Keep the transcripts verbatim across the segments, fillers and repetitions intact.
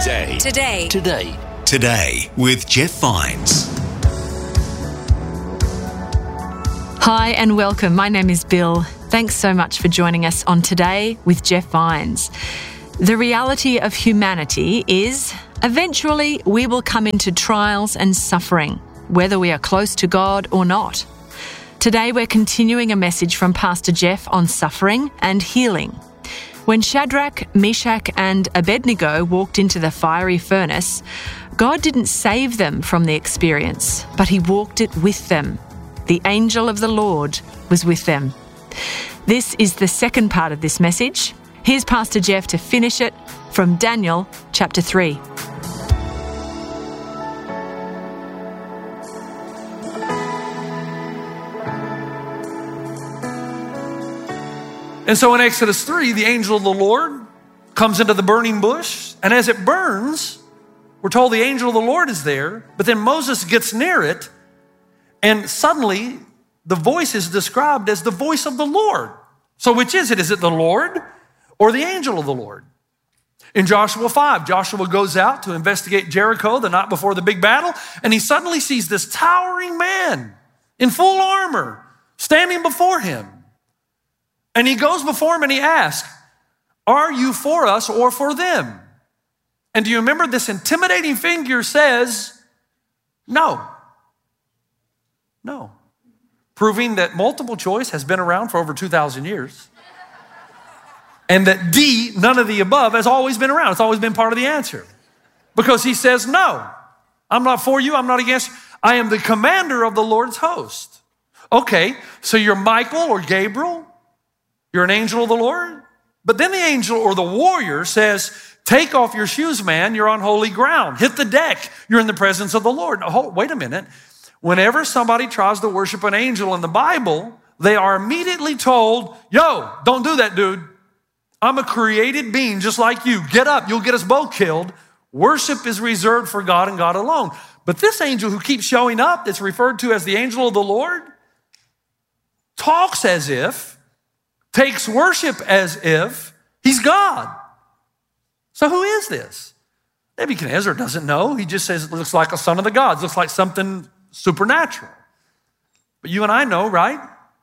Today. Today. Today. Today with Jeff Vines. Hi and welcome. My name is Bill. Thanks so much for joining us on Today with Jeff Vines. The reality of humanity is eventually we will come into trials and suffering, whether we are close to God or not. Today we're continuing a message from Pastor Jeff on suffering and healing. When Shadrach, Meshach and Abednego walked into the fiery furnace, God didn't save them from the experience, but he walked it with them. The angel of the Lord was with them. This is the second part of this message. Here's Pastor Jeff to finish it from Daniel chapter three. And so in Exodus three, the angel of the Lord comes into the burning bush, and as it burns, we're told the angel of the Lord is there, but then Moses gets near it, and suddenly the voice is described as the voice of the Lord. So which is it? Is it the Lord or the angel of the Lord? In Joshua five, Joshua goes out to investigate Jericho the night before the big battle, and he suddenly sees this towering man in full armor standing before him. And he goes before him and he asks, are you for us or for them? And do you remember this intimidating figure says, no. No. Proving that multiple choice has been around for over two thousand years. And that D, none of the above, has always been around. It's always been part of the answer. Because he says, no, I'm not for you, I'm not against you. I am the commander of the Lord's host. Okay, so you're Michael or Gabriel. You're an angel of the Lord. But then the angel or the warrior says, take off your shoes, man. You're on holy ground. Hit the deck. You're in the presence of the Lord. Oh, wait a minute. Whenever somebody tries to worship an angel in the Bible, they are immediately told, yo, don't do that, dude. I'm a created being just like you. Get up. You'll get us both killed. Worship is reserved for God and God alone. But this angel who keeps showing up, that's referred to as the angel of the Lord, talks as if, takes worship as if he's God. So who is this? Nebuchadnezzar doesn't know. He just says it looks like a son of the gods, looks like something supernatural. But you and I know, right?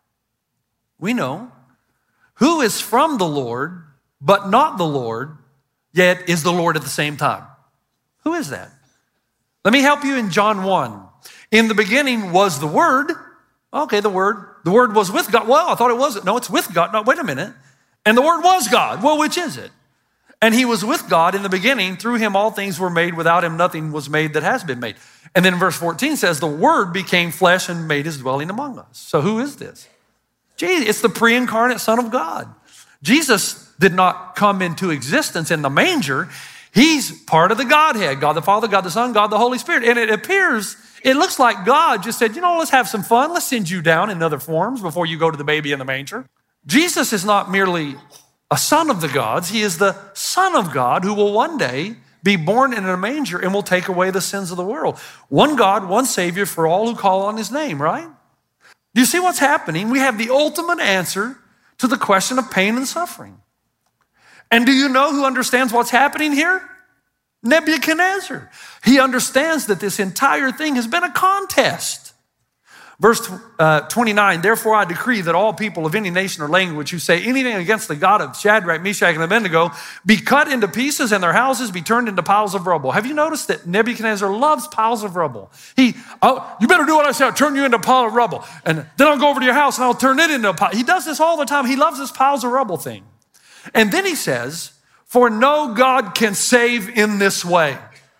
We know who is from the Lord, but not the Lord, yet is the Lord at the same time. Who is that? Let me help you in John one. In the beginning was the Word. Okay, the Word. The Word was with God. Well, I thought it wasn't. No, it's with God. No, wait a minute. And the Word was God. Well, which is it? And he was with God in the beginning. Through him all things were made. Without him nothing was made that has been made. And then verse fourteen says, the Word became flesh and made his dwelling among us. So who is this? Jesus. It's the pre-incarnate Son of God. Jesus did not come into existence in the manger. He's part of the Godhead. God the Father, God the Son, God the Holy Spirit. And it appears... It looks like God just said, you know, let's have some fun. Let's send you down in other forms before you go to the baby in the manger. Jesus is not merely a son of the gods. He is the Son of God who will one day be born in a manger and will take away the sins of the world. One God, one Savior for all who call on his name, right? Do you see what's happening? We have the ultimate answer to the question of pain and suffering. And do you know who understands what's happening here? Nebuchadnezzar. He understands that this entire thing has been a contest. Verse uh, twenty-nine, therefore I decree that all people of any nation or language who say anything against the God of Shadrach, Meshach, and Abednego be cut into pieces and their houses be turned into piles of rubble. Have you noticed that Nebuchadnezzar loves piles of rubble? He, oh, you better do what I say, I'll turn you into a pile of rubble. And then I'll go over to your house and I'll turn it into a pile. He does this all the time. He loves this piles of rubble thing. And then he says, for no God can save in this way.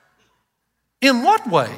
In what way?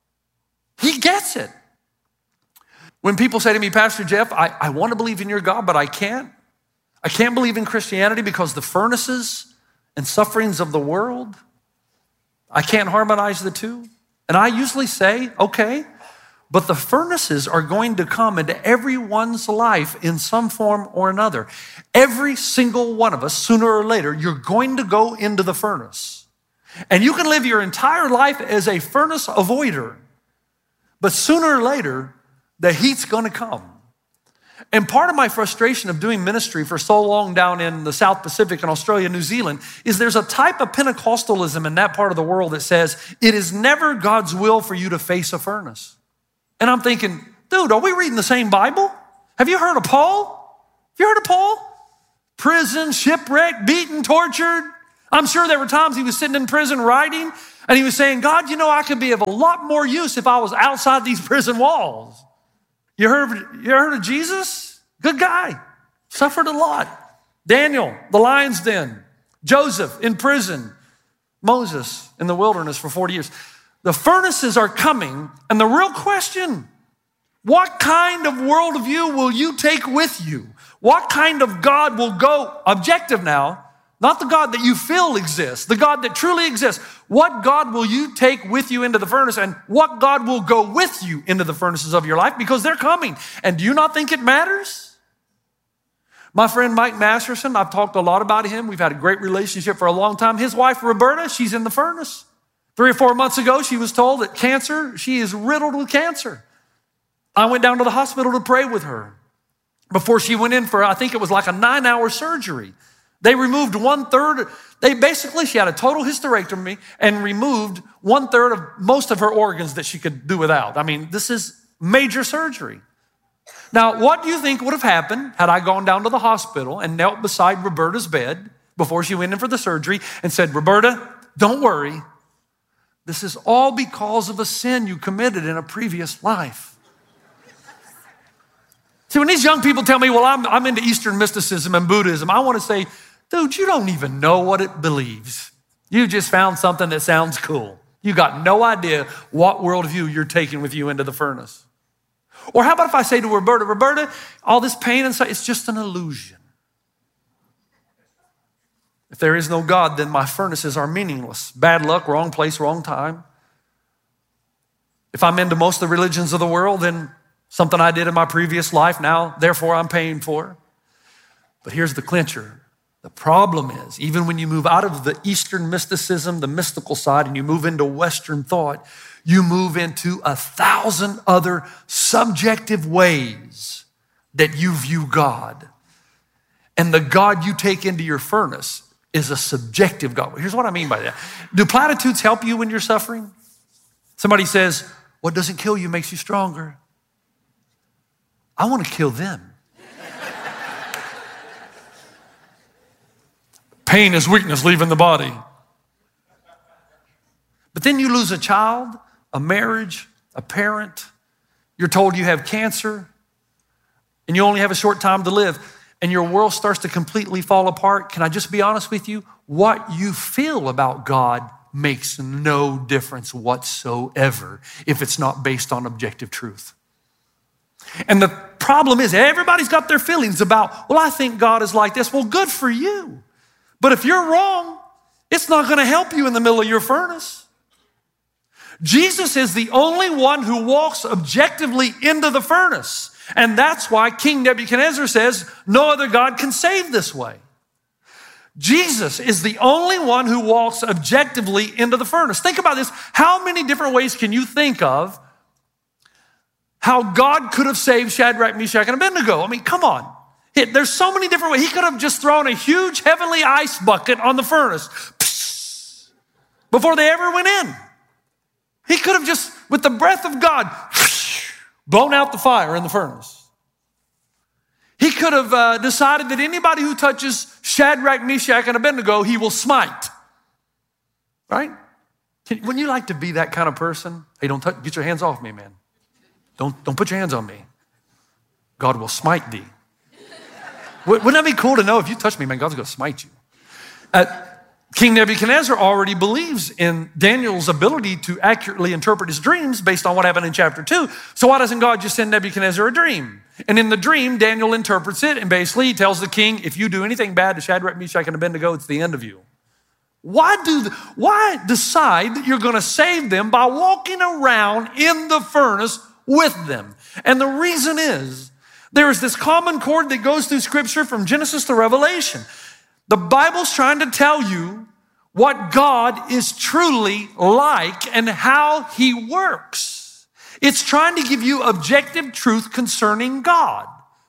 He gets it. When people say to me, Pastor Jeff, I, I want to believe in your God, but I can't. I can't believe in Christianity because the furnaces and sufferings of the world, I can't harmonize the two. And I usually say, okay, but the furnaces are going to come into everyone's life in some form or another. Every single one of us, sooner or later, you're going to go into the furnace. And you can live your entire life as a furnace avoider, but sooner or later, the heat's going to come. And part of my frustration of doing ministry for so long down in the South Pacific and Australia, New Zealand, is there's a type of Pentecostalism in that part of the world that says it is never God's will for you to face a furnace. And I'm thinking, dude, are we reading the same Bible? Have you heard of Paul? Have you heard of Paul? Prison, shipwrecked, beaten, tortured. I'm sure there were times he was sitting in prison writing and he was saying, God, you know, I could be of a lot more use if I was outside these prison walls. You heard, you heard of Jesus? Good guy. Suffered a lot. Daniel, the lion's den. Joseph in prison. Moses in the wilderness for forty years. The furnaces are coming, and the real question, what kind of worldview will you take with you? What kind of God will go, objective now, not the God that you feel exists, the God that truly exists. What God will you take with you into the furnace, and what God will go with you into the furnaces of your life, because they're coming. And do you not think it matters? My friend Mike Masterson, I've talked a lot about him. We've had a great relationship for a long time. His wife, Roberta, she's in the furnace. Three or four months ago, she was told that cancer, she is riddled with cancer. I went down to the hospital to pray with her before she went in for, I think it was like a nine hour surgery. They removed one third. They basically, she had a total hysterectomy and removed one third of most of her organs that she could do without. I mean, this is major surgery. Now, what do you think would have happened had I gone down to the hospital and knelt beside Roberta's bed before she went in for the surgery and said, Roberta, don't worry. This is all because of a sin you committed in a previous life. See, when these young people tell me, well, I'm, I'm into Eastern mysticism and Buddhism, I want to say, dude, you don't even know what it believes. You just found something that sounds cool. You got no idea what worldview you're taking with you into the furnace. Or how about if I say to Roberta, Roberta, all this pain and such, it's just an illusion. If there is no God, then my furnaces are meaningless. Bad luck, wrong place, wrong time. If I'm into most of the religions of the world, then something I did in my previous life now, therefore I'm paying for. But here's the clincher. The problem is, even when you move out of the Eastern mysticism, the mystical side, and you move into Western thought, you move into a thousand other subjective ways that you view God. And the God you take into your furnace is a subjective God. Here's what I mean by that. Do platitudes help you when you're suffering? Somebody says, what doesn't kill you makes you stronger. I want to kill them. Pain is weakness leaving the body. But then you lose a child, a marriage, a parent. You're told you have cancer and you only have a short time to live, and your world starts to completely fall apart. Can I just be honest with you? What you feel about God makes no difference whatsoever if it's not based on objective truth. And the problem is everybody's got their feelings about, well, I think God is like this. Well, good for you. But if you're wrong, it's not going to help you in the middle of your furnace. Jesus is the only one who walks objectively into the furnace. And that's why King Nebuchadnezzar says, no other God can save this way. Jesus is the only one who walks objectively into the furnace. Think about this. How many different ways can you think of how God could have saved Shadrach, Meshach, and Abednego? I mean, come on. There's so many different ways. He could have just thrown a huge heavenly ice bucket on the furnace before they ever went in. He could have just, with the breath of God, blown out the fire in the furnace. He could have uh, decided that anybody who touches Shadrach, Meshach, and Abednego, he will smite. Right? Can, wouldn't you like to be that kind of person? Hey, don't touch, get your hands off me, man. Don't, don't put your hands on me. God will smite thee. Wouldn't that be cool to know if you touch me, man, God's going to smite you? Uh, King Nebuchadnezzar already believes in Daniel's ability to accurately interpret his dreams based on what happened in chapter two. So why doesn't God just send Nebuchadnezzar a dream? And in the dream, Daniel interprets it, and basically he tells the king, if you do anything bad to Shadrach, Meshach, and Abednego, it's the end of you. Why do? The, why decide that you're going to save them by walking around in the furnace with them? And the reason is, there is this common chord that goes through Scripture from Genesis to Revelation. The Bible's trying to tell you what God is truly like and how he works. It's trying to give you objective truth concerning God.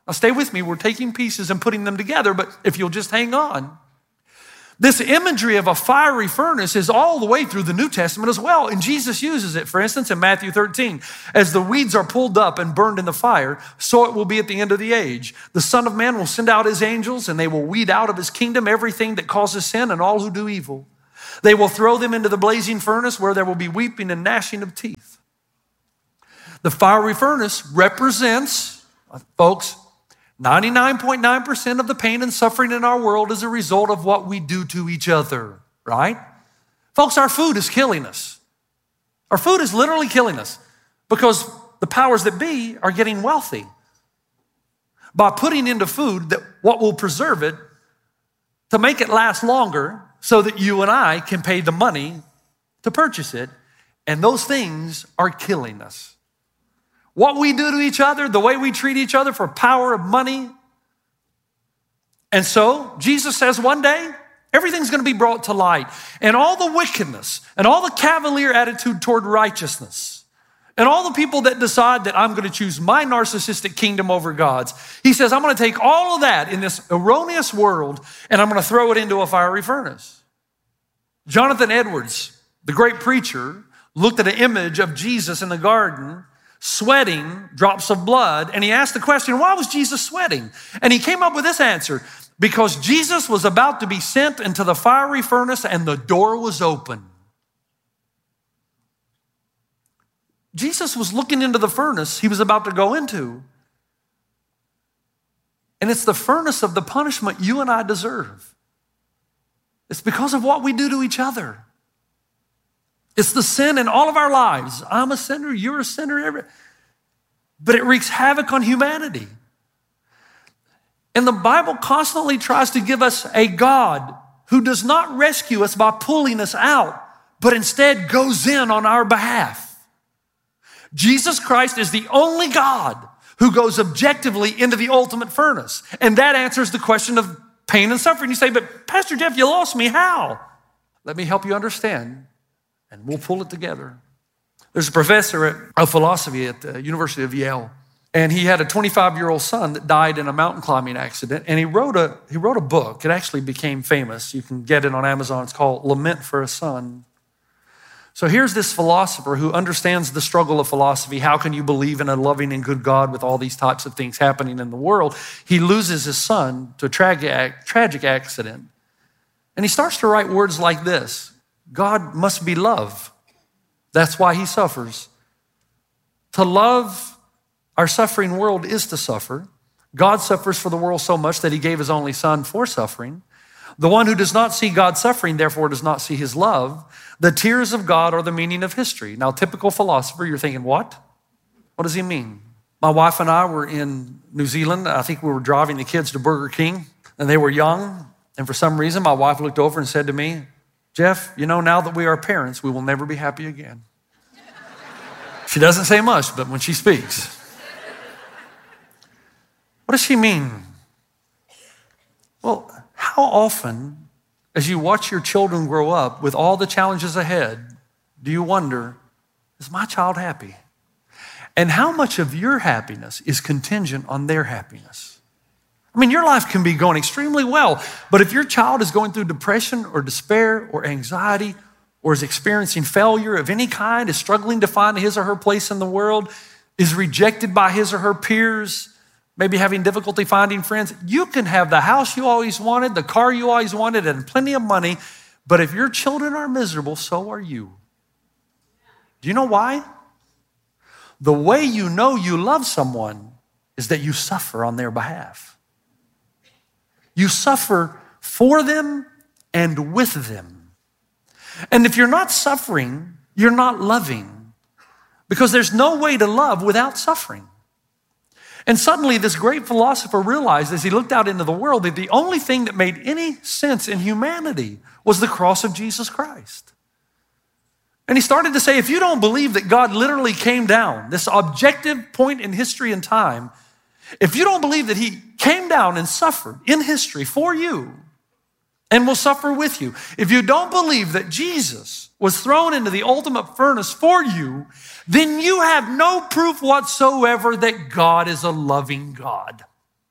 Now stay with me, we're taking pieces and putting them together, but if you'll just hang on. This imagery of a fiery furnace is all the way through the New Testament as well. And Jesus uses it, for instance, in Matthew thirteen. As the weeds are pulled up and burned in the fire, so it will be at the end of the age. The Son of Man will send out his angels, and they will weed out of his kingdom everything that causes sin and all who do evil. They will throw them into the blazing furnace where there will be weeping and gnashing of teeth. The fiery furnace represents, folks, ninety-nine point nine percent of the pain and suffering in our world is a result of what we do to each other, right? Folks, our food is killing us. Our food is literally killing us because the powers that be are getting wealthy by putting into food that what will preserve it to make it last longer so that you and I can pay the money to purchase it. And those things are killing us. What we do to each other, the way we treat each other for power of money. And so Jesus says one day, everything's going to be brought to light. And all the wickedness and all the cavalier attitude toward righteousness and all the people that decide that I'm going to choose my narcissistic kingdom over God's. He says, I'm going to take all of that in this erroneous world and I'm going to throw it into a fiery furnace. Jonathan Edwards, the great preacher, looked at an image of Jesus in the garden sweating drops of blood. And he asked the question, why was Jesus sweating? And he came up with this answer, because Jesus was about to be sent into the fiery furnace and the door was open. Jesus was looking into the furnace he was about to go into. And it's the furnace of the punishment you and I deserve. It's because of what we do to each other. It's the sin in all of our lives. I'm a sinner, you're a sinner. But it wreaks havoc on humanity. And the Bible constantly tries to give us a God who does not rescue us by pulling us out, but instead goes in on our behalf. Jesus Christ is the only God who goes objectively into the ultimate furnace. And that answers the question of pain and suffering. You say, but Pastor Jeff, you lost me. How? Let me help you understand. And we'll pull it together. There's a professor of philosophy at the University of Yale, and he had a twenty-five-year-old son that died in a mountain climbing accident, and he wrote a he wrote a book. It actually became famous. You can get it on Amazon. It's called Lament for a Son. So here's this philosopher who understands the struggle of philosophy. How can you believe in a loving and good God with all these types of things happening in the world? He loses his son to a tragic, tragic accident, and he starts to write words like this. God must be love. That's why he suffers. To love our suffering world is to suffer. God suffers for the world so much that he gave his only son for suffering. The one who does not see God suffering, therefore does not see his love. The tears of God are the meaning of history. Now, typical philosopher, you're thinking, what? What does he mean? My wife and I were in New Zealand. I think we were driving the kids to Burger King, and they were young. And for some reason, my wife looked over and said to me, Jeff, you know, now that we are parents, we will never be happy again. She doesn't say much, but when she speaks. What does she mean? Well, how often, as you watch your children grow up with all the challenges ahead, do you wonder, is my child happy? And how much of your happiness is contingent on their happiness? I mean, your life can be going extremely well, but if your child is going through depression or despair or anxiety or is experiencing failure of any kind, is struggling to find his or her place in the world, is rejected by his or her peers, maybe having difficulty finding friends, you can have the house you always wanted, the car you always wanted, and plenty of money, but if your children are miserable, so are you. Do you know why? The way you know you love someone is that you suffer on their behalf. You suffer for them and with them. And if you're not suffering, you're not loving, because there's no way to love without suffering. And suddenly this great philosopher realized as he looked out into the world that the only thing that made any sense in humanity was the cross of Jesus Christ. And he started to say, if you don't believe that God literally came down, this objective point in history and time, if you don't believe that he came down and suffered in history for you and will suffer with you, if you don't believe that Jesus was thrown into the ultimate furnace for you, then you have no proof whatsoever that God is a loving God.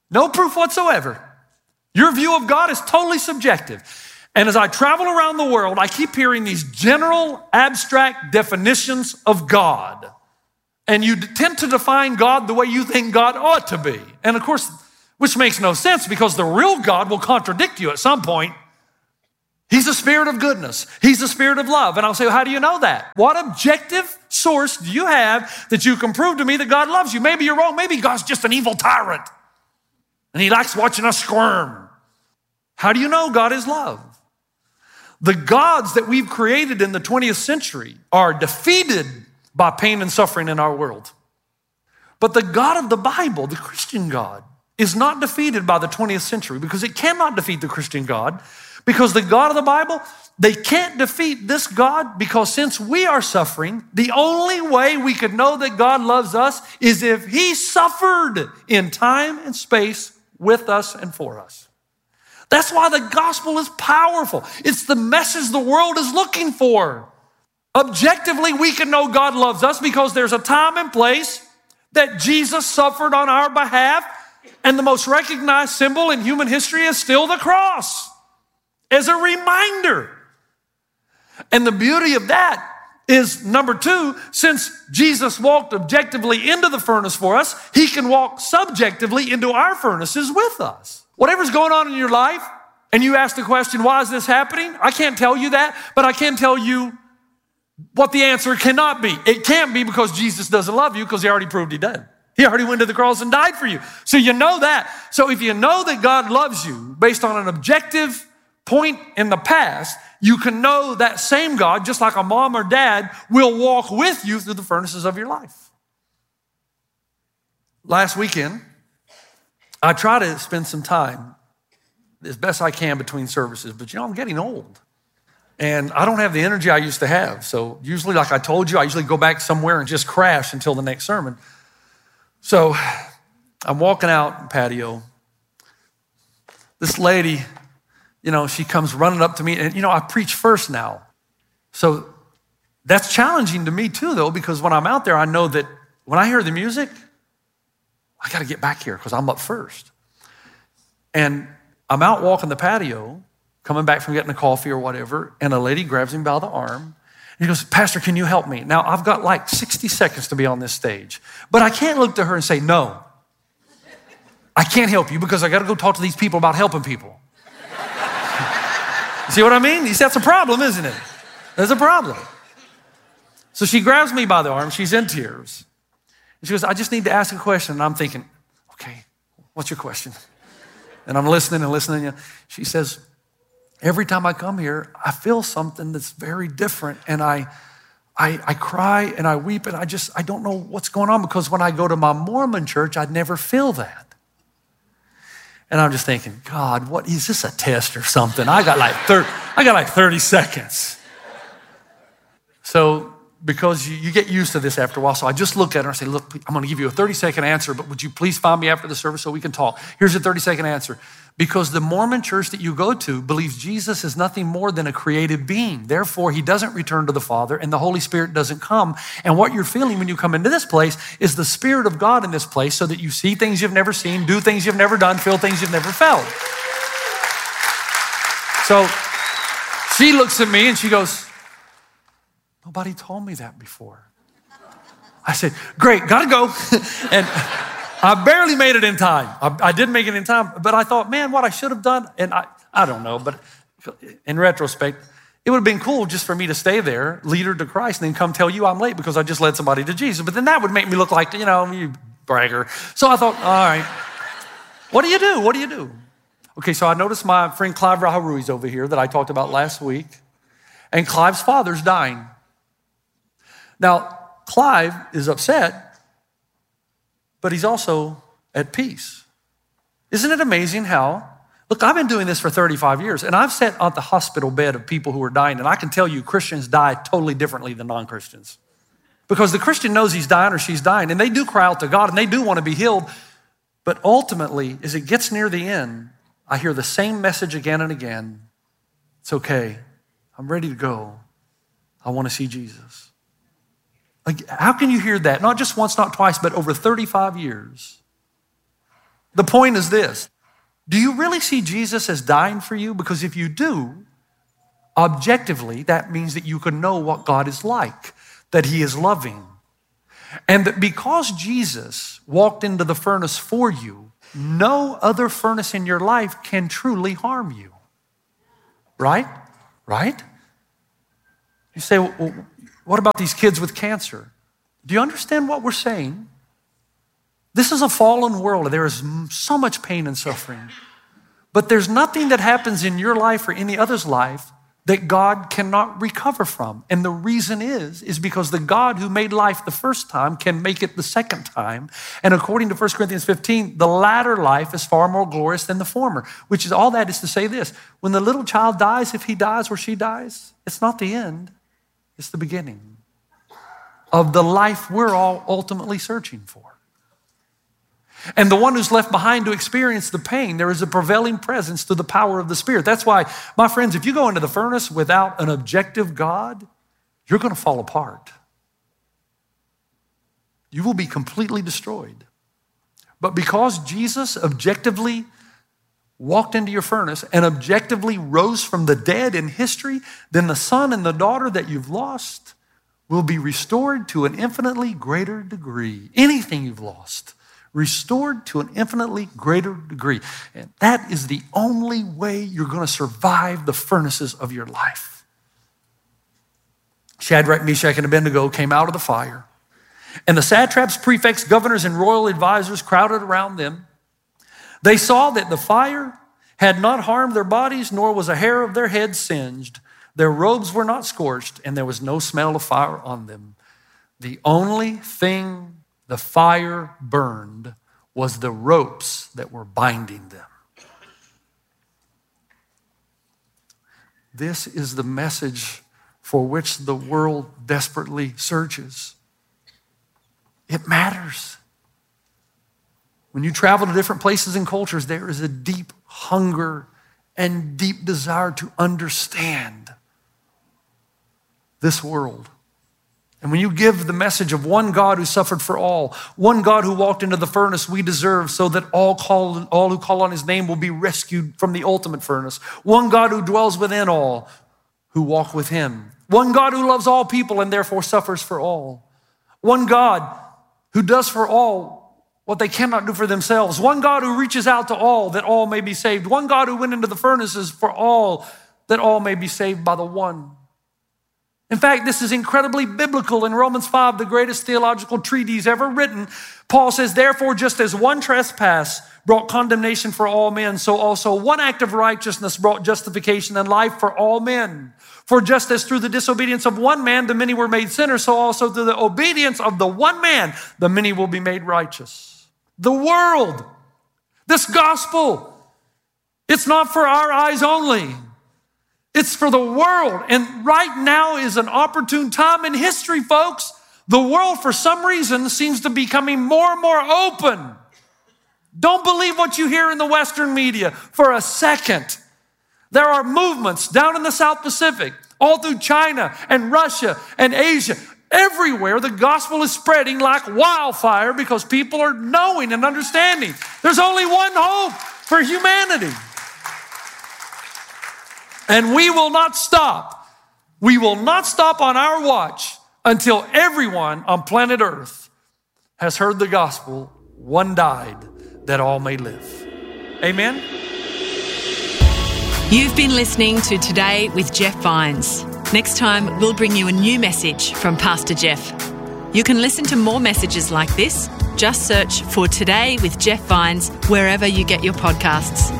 No proof whatsoever. Your view of God is totally subjective. And as I travel around the world, I keep hearing these general, abstract definitions of God. And you tend to define God the way you think God ought to be. And of course, which makes no sense because the real God will contradict you at some point. He's a spirit of goodness. He's a spirit of love. And I'll say, well, how do you know that? What objective source do you have that you can prove to me that God loves you? Maybe you're wrong. Maybe God's just an evil tyrant and he likes watching us squirm. How do you know God is love? The gods that we've created in the twentieth century are defeated by pain and suffering in our world. But the God of the Bible, the Christian God, is not defeated by the twentieth century because it cannot defeat the Christian God. Because the God of the Bible, they can't defeat this God because since we are suffering, the only way we could know that God loves us is if he suffered in time and space with us and for us. That's why the gospel is powerful. It's the message the world is looking for. Objectively, we can know God loves us because there's a time and place that Jesus suffered on our behalf, and the most recognized symbol in human history is still the cross. As a reminder. And the beauty of that is, number two, since Jesus walked objectively into the furnace for us, he can walk subjectively into our furnaces with us. Whatever's going on in your life, and you ask the question, why is this happening? I can't tell you that, but I can tell you what the answer cannot be. It can't be because Jesus doesn't love you because he already proved he did. He already went to the cross and died for you. So you know that. So if you know that God loves you based on an objective point in the past, you can know that same God, just like a mom or dad, will walk with you through the furnaces of your life. Last weekend, I try to spend some time as best I can between services, but you know, I'm getting old. And I don't have the energy I used to have. So usually, like I told you, I usually go back somewhere and just crash until the next sermon. So I'm walking out in the patio. This lady, you know, she comes running up to me, and you know, I preach first now. So that's challenging to me too, though, because when I'm out there, I know that when I hear the music, I got to get back here because I'm up first. And I'm out walking the patio, coming back from getting a coffee or whatever, and a lady grabs me by the arm. And he goes, Pastor, can you help me? Now, I've got like sixty seconds to be on this stage, but I can't look to her and say, no, I can't help you because I got to go talk to these people about helping people. See what I mean? That's a problem, isn't it? There's a problem. So she grabs me by the arm. She's in tears. And she goes, I just need to ask a question. And I'm thinking, okay, what's your question? And I'm listening and listening. She says, every time I come here, I feel something that's very different. And I, I, I cry and I weep and I just, I don't know what's going on because when I go to my Mormon church, I'd never feel that. And I'm just thinking, God, what is this, a test or something? I got like thirty, I got like thirty seconds. So because you, you get used to this after a while, so I just look at her and say, look, I'm gonna give you a thirty second answer, but would you please find me after the service so we can talk? Here's a thirty second answer. Because the Mormon church that you go to believes Jesus is nothing more than a created being. Therefore, he doesn't return to the Father and the Holy Spirit doesn't come. And what you're feeling when you come into this place is the Spirit of God in this place so that you see things you've never seen, do things you've never done, feel things you've never felt. So she looks at me and she goes, nobody told me that before. I said, great, gotta go. And I barely made it in time. I, I did make it in time, but I thought, man, what I should have done, and I, I don't know, but in retrospect, it would have been cool just for me to stay there, lead her to Christ, and then come tell you I'm late because I just led somebody to Jesus. But then that would make me look like, you know, you bragger. So I thought, all right, what do you do? What do you do? Okay, so I noticed my friend Clive Raharui's over here that I talked about last week, and Clive's father's dying. Now, Clive is upset, but he's also at peace. Isn't it amazing how, look, I've been doing this for thirty-five years, and I've sat on the hospital bed of people who are dying, and I can tell you Christians die totally differently than non-Christians. Because the Christian knows he's dying or she's dying, and they do cry out to God, and they do want to be healed, but ultimately, as it gets near the end, I hear the same message again and again. It's okay. I'm ready to go. I want to see Jesus. Like, how can you hear that? Not just once, not twice, but over thirty-five years. The point is this. Do you really see Jesus as dying for you? Because if you do, objectively, that means that you can know what God is like, that he is loving. And that because Jesus walked into the furnace for you, no other furnace in your life can truly harm you. Right? Right? You say, well, what about these kids with cancer? Do you understand what we're saying? This is a fallen world. There is so much pain and suffering. But there's nothing that happens in your life or any other's life that God cannot recover from. And the reason is, is because the God who made life the first time can make it the second time. And according to First Corinthians fifteen, the latter life is far more glorious than the former, which is all that is to say this. When the little child dies, if he dies or she dies, it's not the end, it's the beginning of the life we're all ultimately searching for. And the one who's left behind to experience the pain, there is a prevailing presence to the power of the Spirit. That's why, my friends, if you go into the furnace without an objective God, you're going to fall apart. You will be completely destroyed. But because Jesus objectively walked into your furnace and objectively rose from the dead in history, then the son and the daughter that you've lost will be restored to an infinitely greater degree. Anything you've lost, restored to an infinitely greater degree. And that is the only way you're going to survive the furnaces of your life. Shadrach, Meshach, and Abednego came out of the fire, and the satraps, prefects, governors, and royal advisors crowded around them. They saw that the fire had not harmed their bodies, nor was a hair of their heads singed. Their robes were not scorched, and there was no smell of fire on them. The only thing the fire burned was the ropes that were binding them. This is the message for which the world desperately searches. It matters. When you travel to different places and cultures, there is a deep hunger and deep desire to understand this world. And when you give the message of one God who suffered for all, one God who walked into the furnace we deserve so that all call, all who call on his name will be rescued from the ultimate furnace, one God who dwells within all who walk with him, one God who loves all people and therefore suffers for all, one God who does for all what they cannot do for themselves, one God who reaches out to all that all may be saved, one God who went into the furnaces for all that all may be saved by the one. In fact, this is incredibly biblical. In Romans five, the greatest theological treatise ever written, Paul says, therefore, just as one trespass brought condemnation for all men, so also one act of righteousness brought justification and life for all men. For just as through the disobedience of one man, the many were made sinners, so also through the obedience of the one man, the many will be made righteous. The world, this gospel, it's not for our eyes only. It's for the world. And right now is an opportune time in history, folks. The world, for some reason, seems to be becoming more and more open. Don't believe what you hear in the Western media for a second. There are movements down in the South Pacific, all through China and Russia and Asia. Everywhere the gospel is spreading like wildfire because people are knowing and understanding. There's only one hope for humanity. And we will not stop. We will not stop on our watch until everyone on planet Earth has heard the gospel. One died that all may live. Amen. You've been listening to Today with Jeff Vines. Next time, we'll bring you a new message from Pastor Jeff. You can listen to more messages like this. Just search for Today with Jeff Vines wherever you get your podcasts.